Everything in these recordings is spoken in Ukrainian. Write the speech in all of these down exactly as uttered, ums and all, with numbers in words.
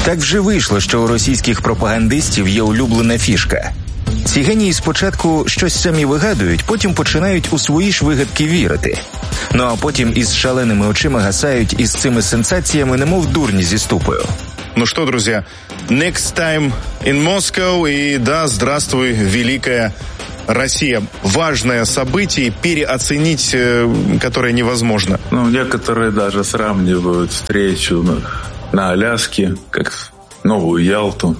Так вже вийшло, що у російських пропагандистів є улюблена фішка. Ці генії спочатку щось самі вигадують, потім починають у свої ж вигадки вірити. Ну а потім із шаленими очима гасають із цими сенсаціями, немов дурні зі ступою. Ну что, друзья, next time in Moscow, и да, здравствуй, великая Россия. Важное событие, переоценить э, которое невозможно. Ну, некоторые даже сравнивают встречу на, на Аляске, как новую Ялту,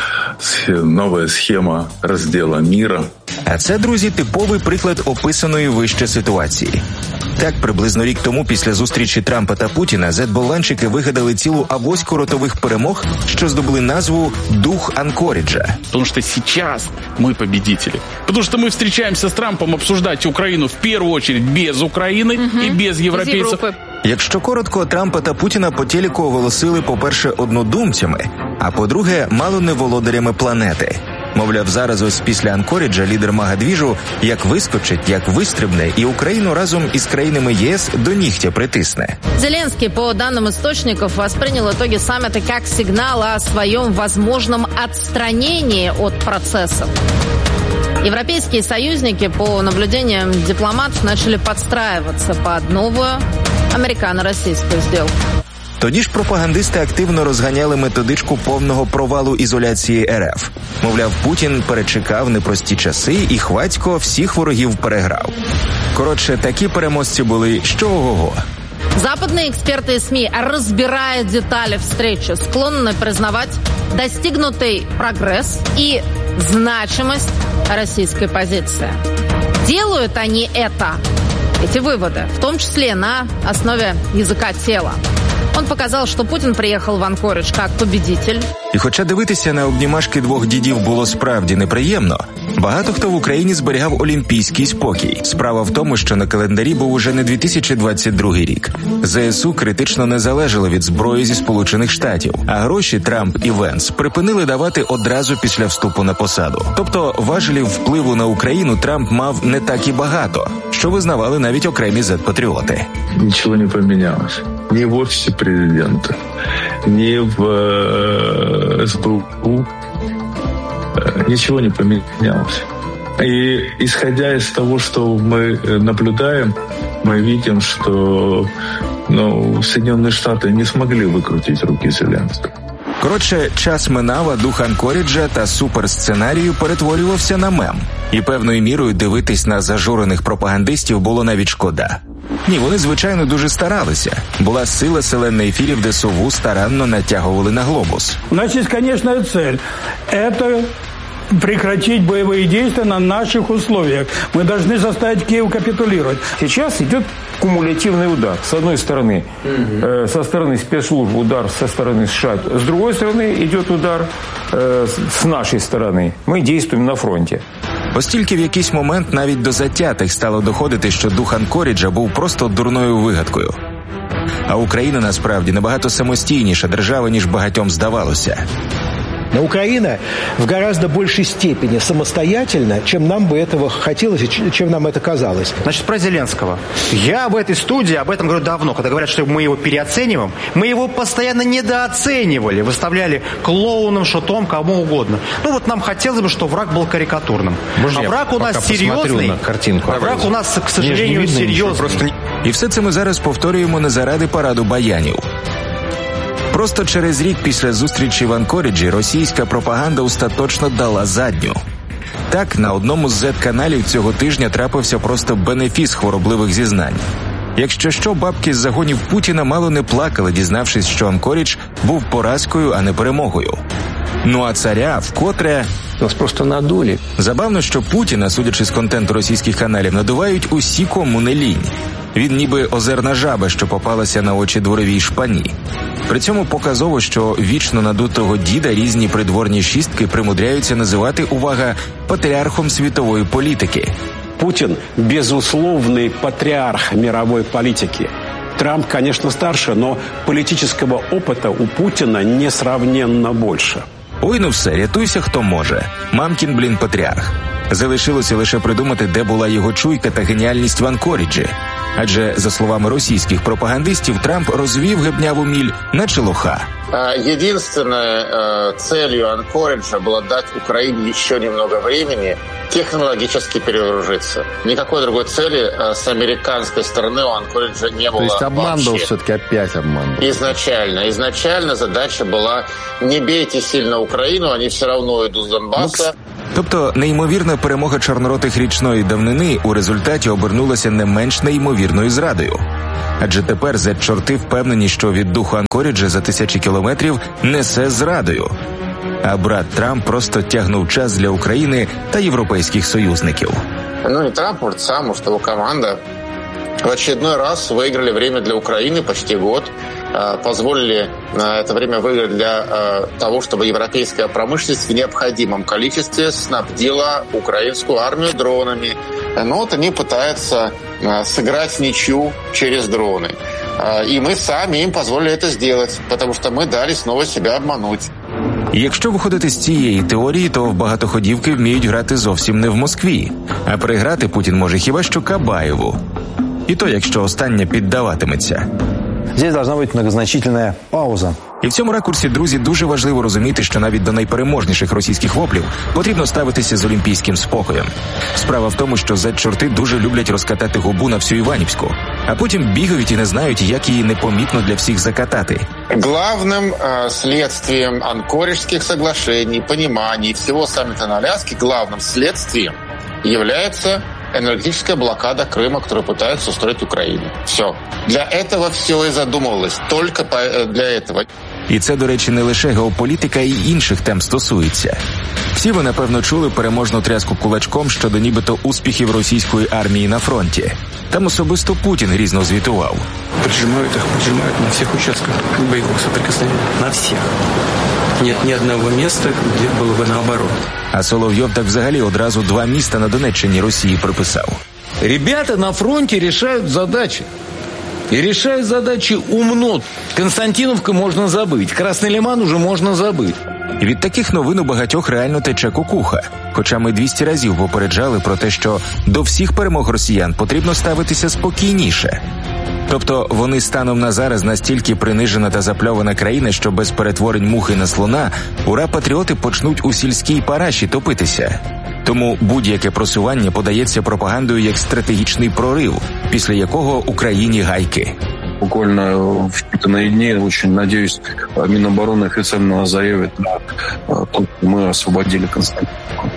новая схема розділу міра. А це, друзі, типовий приклад описаної вище ситуації. Так, приблизно рік тому після зустрічі Трампа та Путіна зет-болванчики вигадали цілу авоську ротових перемог, що здобули назву «Дух Анкориджа». Потому что сейчас мы победители. Потому что мы встречаемся с Трампом обсуждать Украину в первую очередь без Украины угу. и без европейцев. Якщо коротко, Трампа та Путіна по телеку оголосили, по-перше, однодумцями, а по-друге, мало не володарями планети. Мовляв, зараз ось після Анкориджа лідер магадвіжу як вискочить, як вистрибне, і Україну разом із країнами ЄС до нігтя притисне. Зеленский, по данным источников, воспринял итоги саммита как сигнал о своем возможном отстранении от процессов. Европейские союзники, по наблюдениям дипломатов, начали подстраиваться под новую американо-российскую сделку. Тоді ж пропагандисти активно розганяли методичку повного провалу ізоляції ер еф. Мовляв, Путін перечекав непрості часи і хвацько всіх ворогів переграв. Коротше, такі переможці були що ого-го. Западные эксперты и СМИ, разбирая детали встречи, склонны признавать достигнутый прогресс и значимость российской позиции. Делают они это, эти выводы, в том числе на основе языка тела. Он показал, что Путин приехал в Анкоридж как победитель. І хоча дивитися на обнімашки двох дідів було справді неприємно, багато хто в Україні зберігав олімпійський спокій. Справа в тому, що на календарі був уже не дві тисячі двадцять другий рік. зе ес у критично не залежало від зброї зі Сполучених Штатів, а гроші Трамп і Венс припинили давати одразу після вступу на посаду. Тобто важелів впливу на Україну Трамп мав не так і багато, що визнавали навіть окремі зет-патріоти. Нічого не помінялося. Ні в офісі президента, ні в эс бэ у, ничего не поменялось. И исходя из того, что мы наблюдаем, мы видим, что ну, Соединенные Штаты не смогли выкрутить руки Зеленского. Коротше, час минав, а дух Анкориджа та суперсценарію перетворювався на мем. І певною мірою дивитись на зажурених пропагандистів було навіть шкода. Ні, вони, звичайно, дуже старалися. Була сила селен ефірів, де сову старанно натягували на глобус. У нас є, звісно, цель. Це прекратить боевые действия на наших условиях. Мы должны заставить Киев капитулировать. Сейчас идет кумулятивный удар. С одной стороны, э, со стороны спецслужб удар со стороны США. С другой стороны идет удар э, с нашей стороны. Мы действуем на фронте. Оскільки в якийсь момент навіть до затятих стало доходити, що дух Анкориджа був просто дурною вигадкою. А Україна, насправді, набагато самостійніша держава, ніж багатьом здавалося. Но Украина в гораздо большей степени самостоятельна, чем нам бы этого хотелось и чем нам это казалось. Значит, про Зеленского. Я в этой студии об этом говорю давно. Когда говорят, что мы его переоцениваем, мы его постоянно недооценивали. Выставляли клоуном, шутом, кому угодно. Ну вот нам хотелось бы, чтобы враг был карикатурным. Можно а враг у нас серьезный. А враг у нас, к сожалению, серьезный. І все це ми зараз повторюємо не заради параду баянів. Просто через рік після зустрічі в Анкориджі російська пропаганда остаточно дала задню. Так, на одному з зет-каналів цього тижня трапився просто бенефіс хворобливих зізнань. Якщо що, бабки з загонів Путіна мало не плакали, дізнавшись, що Анкоридж був поразкою, а не перемогою. Ну а царя вкотре... Нас просто надули. Забавно, що Путіна, судячи з контенту російських каналів, надувають усі, кому не лінь. Він ніби озерна жаба, що попалася на очі дворовій шпані. При цьому показово, що вічно надутого діда різні придворні шістки примудряються називати, увага, патріархом світової політики. Путин – безусловный патриарх мировой политики. Трамп, конечно, старше, но политического опыта у Путина несравненно больше. Ой, ну все, рятуйся, хто може. Мамкін, блін, патріарх. Залишилося лише придумати, де була його чуйка та геніальність в Анкоріджі. Адже, за словами російських пропагандистів, Трамп розвів гебняву міль, наче лоха. Единственной э, целью Анкориджа было дать Украине еще немного времени технологически перевооружиться. Никакой другой цели э, с американской стороны у Анкориджа не было. То есть обман вообще. был все-таки, опять обман. Изначально. Изначально задача была: не бейте сильно Украину, они все равно идут с Донбасса. Тобто неймовірна перемога чорноротих річної давнини у результаті обернулася не менш неймовірною зрадою. Адже тепер зет-чорти впевнені, що від духу Анкоріджа за тисячі кілометрів несе зрадою. А брат Трамп просто тягнув час для України та європейських союзників. Ну, не Трамп, может, сам, может, его команда в очередной раз выиграли время для Украины почти год, позволили это время выиграть для того, чтобы европейская промышленность в необходимом количестве снабдила украинскую армию дронами. Но вот они пытаются сыграть ничью через дроны. И мы сами им позволили это сделать, потому что мы дали снова себя обмануть. Якщо виходити з цієї теорії, то в багатоходівки вміють грати зовсім не в Москві, а переграти Путін може хіба що Кабаєву. І то, якщо остання піддаватиметься. Здесь должна бути многозначительна пауза. І в цьому ракурсі, друзі, дуже важливо розуміти, що навіть до найпереможніших російських воплів потрібно ставитися з олімпійським спокоєм. Справа в тому, що зет-чорти дуже люблять розкатати губу на всю Іванівську, а потім бігають і не знають, як її непомітно для всіх закатати. Главным э, следствием анкорижских соглашений, пониманий, всего саммита на Аляске, главным следствием является энергетическая блокада Крыма, которую пытаются устроить Украине. Все. Для этого все и задумывалось. Только для этого. І це, до речі, не лише геополітика і інших тем стосується. Всі ви, напевно, чули переможну тряску кулачком щодо нібито успіхів російської армії на фронті. Там особисто Путін грізно звітував. Поджимають їх, поджимають на всіх участках бойового соприкосновення. На всіх. Нет ні одного місця, де було б наоборот. А Соловйов так взагалі одразу два міста на Донеччині Росії приписав. Ребята на фронте решают задачи. И решают задачи умно. Константиновку можна забыть, Красний Лиман уже можна забыть. І від таких новин у багатьох реально тече кукуха. Хоча ми двісті разів попереджали про те, що до всіх перемог росіян потрібно ставитися спокійніше. Тобто вони станом на зараз настільки принижена та запльована країна, що без перетворень мухи на слона ура-патріоти почнуть у сільській параші топитися. Тому будь-яке просування подається пропагандою як стратегічний прорив, після якого Україні гайки. Буквально в считанные дни, очень надеюсь, Минобороны официально заявит, что мы освободили Константиновку.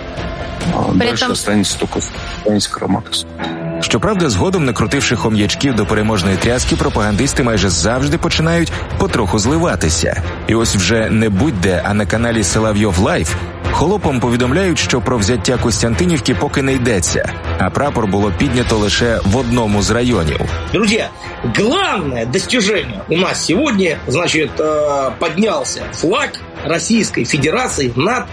Дальше останется только Краматорск. Щоправда, згодом, накрутивши хом'ячків до переможної тряски, пропагандисти майже завжди починають потроху зливатися. І ось вже не будь-де, а на каналі Соловйов Лайв холопом повідомляють, що про взяття Костянтинівки поки не йдеться, а прапор було піднято лише в одному з районів. Друзі, главное достижение у нас сегодня, значит, поднялся флаг Российской Федерации над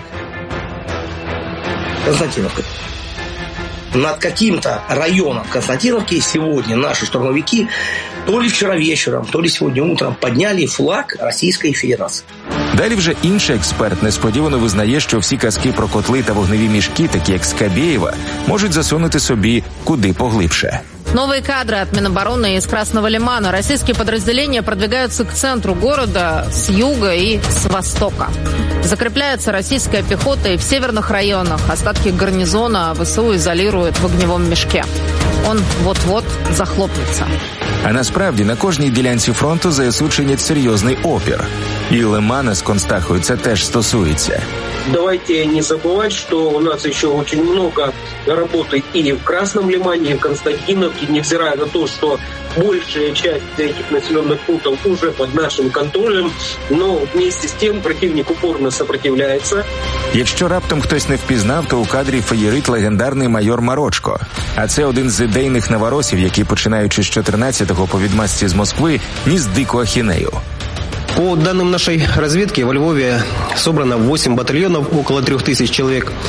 Константиновкой. Над каким-то районом Константиновки сегодня наши штурмовики то ли вчера вечером, то ли сегодня утром подняли флаг Российской Федерации. Далі вже інший експерт несподівано визнає, що всі казки про котли та вогневі мішки, такі як Скабєєва, можуть засунути собі куди поглибше. Новые кадры от Минобороны из Красного Лимана. Российские подразделения продвигаются к центру города с юга и с востока. Закрепляется российская пехота и в северных районах. Остатки гарнизона ВСУ изолируют в огневом мешке. Он вот-вот захлопнется. А насправді на кожній ділянці фронту ЗСУ чинять серйозний опір. І Лимана з Констахою це теж стосується. Давайте не забывать, что у нас еще очень много работы и в Красном Лимане, и в Константиновке, невзирая на то, что большая часть этих населенных пунктов уже под нашим контролем, но вместе с тем противник упорно сопротивляется. Якщо раптом хтось не впізнав, то у кадрі феєрить легендарний майор Марочко. А це один з ідейних новоросів, який, починаючи з чотирнадцятого по відмазці з Москви, ніс дику ахінею. По данным нашей разведки, во Львове собрано восемь батальонов, около трех тысяч человек.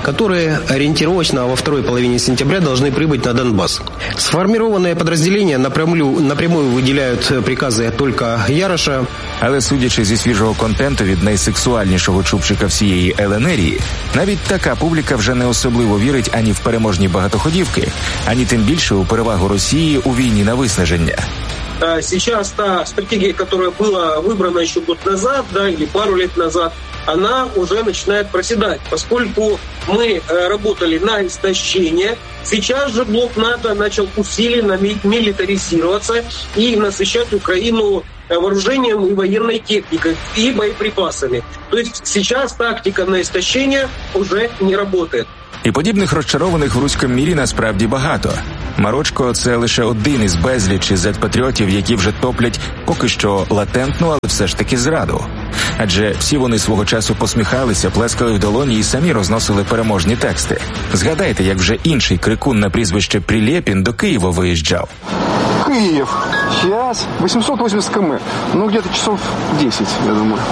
которые ориентировочно во второй половине сентября должны прибыть на Донбасс. Сформированные подразделения напрямую, напрямую выделяют прикази только Яроша. Але судячи зі свіжого контенту від найсексуальнішого чубчика всієї ЛНРії, навіть така публіка вже не особливо вірить ані в переможні багатоходівки, ані тим більше у перевагу Росії у війні на виснаження. Сейчас та стратегия, которая была выбрана еще год назад, да, или пару лет назад, она уже начинает проседать, поскольку мы работали на истощение. Сейчас же блок НАТО начал усиленно милитаризироваться и насыщать Украину вооружением и военной техникой, и боеприпасами. То есть сейчас тактика на истощение уже не работает. І подібних розчарованих в руському мірі насправді багато. Марочко – це лише один із безлічі зет-патріотів, які вже топлять поки що латентну, але все ж таки зраду. Адже всі вони свого часу посміхалися, плескали в долоні і самі розносили переможні тексти. Згадайте, як вже інший крикун на прізвище Прилєпін до Києва виїжджав. Киев. Сейчас восемьсот восемьдесят километров. Ну, где-то часов десять, я думаю.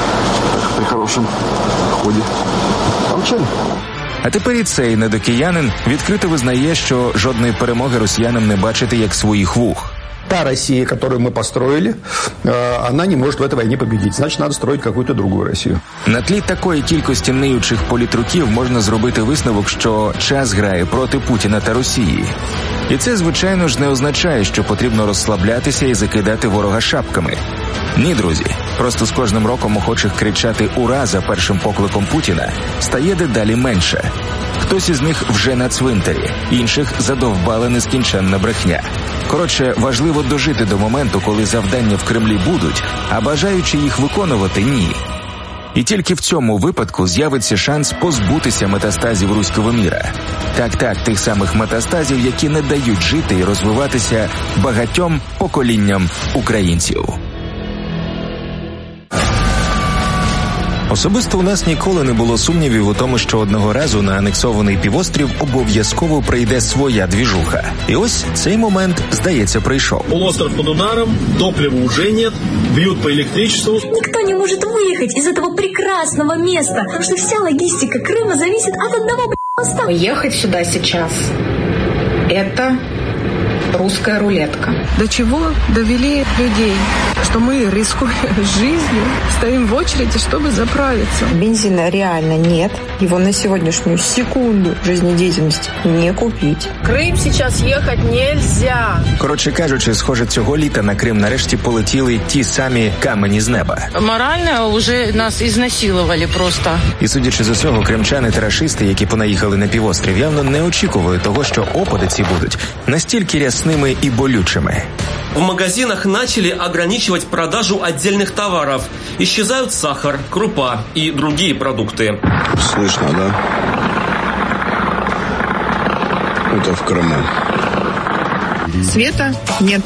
При хорошем ходе. Помчали. А тепер і цей недокиянин відкрито визнає, що жодної перемоги росіянам не бачити як своїх вух. Та Россия, которую мы построили, она не может в этой войне победить. Значит, надо строить какую-то другую Россию. На тлі такої кількості ниючих політруків можна зробити висновок, що час грає проти Путіна та Росії. І це, звичайно ж, не означає, що потрібно розслаблятися і закидати ворога шапками. Ні, друзі. Просто з кожним роком охочих кричати «Ура!» за першим покликом Путіна стає дедалі менше. Хтось із них вже на цвинтарі, інших задовбала нескінченна брехня. Коротше, важливо дожити до моменту, коли завдання в Кремлі будуть, а бажаючи їх виконувати – ні. І тільки в цьому випадку з'явиться шанс позбутися метастазів руського міра. Так-так, тих самих метастазів, які не дають жити і розвиватися багатьом поколінням українців. Особисто у нас ніколи не було сумнівів у тому, що одного разу на анексований півострів обов'язково прийде своя двіжуха. І ось цей момент, здається, прийшов. Полуостров під ударом, топлива уже нет, б'ють по електричеству. Ніхто не може виїхати із цього прекрасного міста, тому що вся логістика Криму залежить від одного моста. Ехать сюда сейчас – это русская рулетка. До чего довели людей, что мы, рискуя жизнью, стоим в очереди, чтобы заправиться. Бензина реально нет. Его на сегодняшнюю секунду жизнедеятельности не купить. Крым сейчас ехать нельзя. Коротше кажучи, схоже, цього літа на Крим нарешті полетіли ті самі камені з неба. Морально вже нас ізнасилували просто. І судячи з усього, кримчани та рашисти, які понаїхали на півострів, явно не очікували того, що опади ці будуть настільки рясними і болючими. В магазинах начали ограничивать продажу отдельных товаров. Исчезают сахар, крупа и другие продукты. Слышно, да? Это в Крыму. Света нет.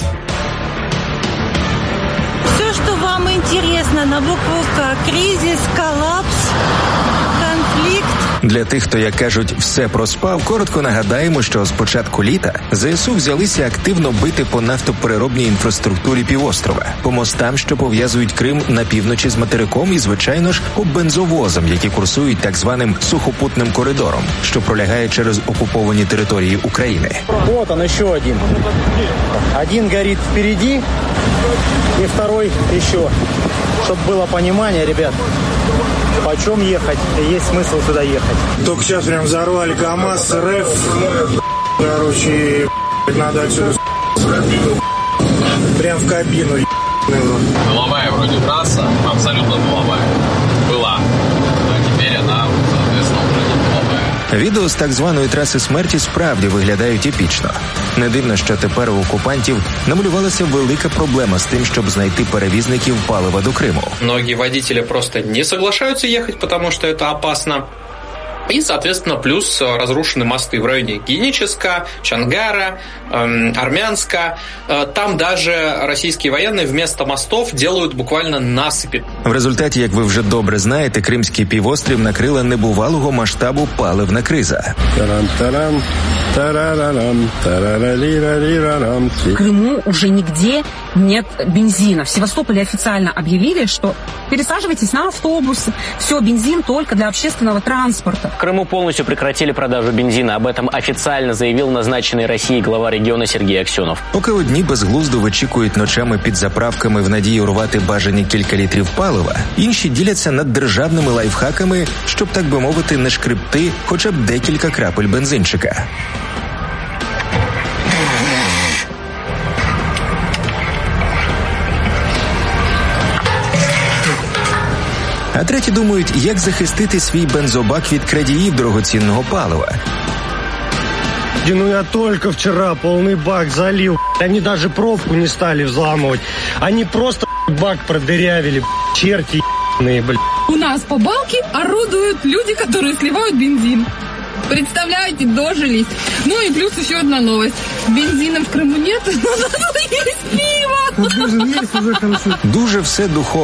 Все, что вам интересно на букву К. Кризис, коллапс, конфликт. Для тих, хто, як кажуть, все проспав, коротко нагадаємо, що з початку літа ЗСУ взялися активно бити по нафтопереробній інфраструктурі півострова, по мостам, що пов'язують Крим на півночі з материком і, звичайно ж, по бензовозам, які курсують так званим сухопутним коридором, що пролягає через окуповані території України. Вот он, еще один. Один горит впереди, и второй еще. Чтобы было понимание, ребят, почем ехать, есть смысл туда ехать. Только сейчас прям взорвали КамАЗ, РФ, короче, надо отсюда прям в кабину. Головая вроде трасса, абсолютно головая. Была, а теперь она, соответственно, уже не головая. Відео з так званої траси смерті справді виглядають епічно. Не дивно, що тепер у окупантів намалювалася велика проблема з тим, щоб знайти перевізників палива до Криму. Многие водители просто не соглашаются ехать, потому что это опасно. И, соответственно, плюс разрушены мосты в районе Геническа, Чангара, эм, Армянска. Там даже российские военные вместо мостов делают буквально насыпи. В результаті, як ви вже добре знаєте, Кримський півострів накрила небувалого масштабу паливна криза. В Крыму уже нигде нет бензина. В Севастополе официально объявили, что пересаживайтесь на автобусы. Все, бензин только для общественного транспорта. В Крыму полностью прекратили продажу бензина. Об этом официально заявил назначенный Россией глава региона Сергей Аксенов. Поки одні безглуздо вичікують ночами під заправками в надії урвати бажані кілька літрів палива, інші діляться над державними лайфхаками, щоб, так би мовити, не шкребти хоча б декілька крапель бензинчика. А треті думають, як захистити свій бензобак від крадіїв дорогоцінного палива. Ну я только вчера полный бак залил. Они даже пробку не стали взламывать. Они просто бак продырявили. Черти ебаные, блядь. У нас по балке орудуют люди, которые сливают бензин. Представляете, дожились. Ну и плюс еще одна новость. Бензина в Крыму нет, но зато есть пиво. Дуже все духовно.